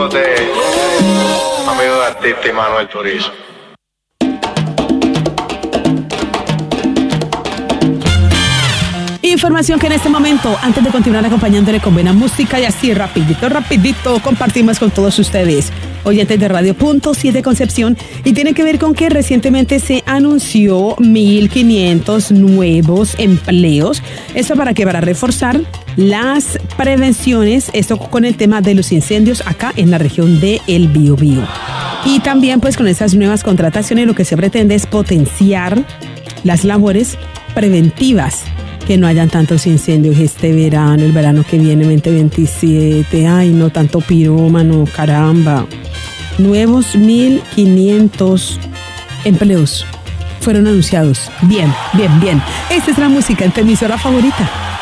ustedes, amigo de artista y Manuel Turizo. Información que en este momento, antes de continuar acompañándole con buena música y así rapidito compartimos con todos ustedes, oyentes de Radio Punto 7 Concepción, y tiene que ver con que recientemente se anunció 1.500 nuevos empleos. ¿Esto para qué? Para reforzar las prevenciones, esto con el tema de los incendios acá en la región de El Biobío. Y también pues con esas nuevas contrataciones lo que se pretende es potenciar las labores preventivas, que no hayan tantos incendios este verano, el verano que viene 2027, ay no tanto pirómano, caramba. Nuevos 1.500 empleos fueron anunciados. Bien. Esta es la música en tu emisora favorita.